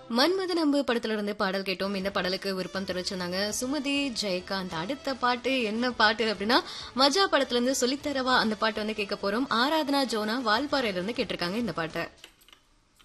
மன்மதன் அம்பு படத்துல இருந்து பாடல் கேட்டோம். இந்த பாடலுக்கு விருப்பம் தெரிவிச்சிருந்தாங்க சுமதி ஜெயகாந்த். அடுத்த பாட்டு என்ன பாட்டு அப்படின்னா மஜா படத்துல இருந்து சொல்லித்தரவா அந்த பாட்டு வந்து கேட்க போறோம். ஆராதனா ஜோனா வால்பாறையில இருந்து கேட்டிருக்காங்க இந்த பாட்டை.